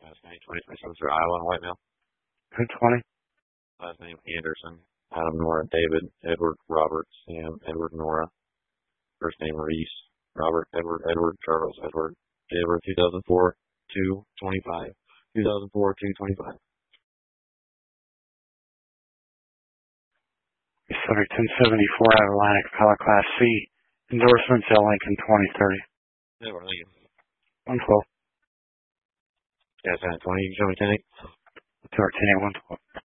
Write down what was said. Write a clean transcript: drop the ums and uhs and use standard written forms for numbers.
Last name 2027 for Iowa, white male. 220. Last name Anderson. Adam, Nora, David, Edward, Robert, Sam, Edward, Nora. First name Reese, Robert, Edward, Charles, Edward, 2004, 225. 2004, 225. Subject 1074 out of Atlantic, pilot class C. Endorsements, L. Lincoln 2030. Yeah, we're Lincoln. 112. Yeah, 20, you can show me 10-8. 112.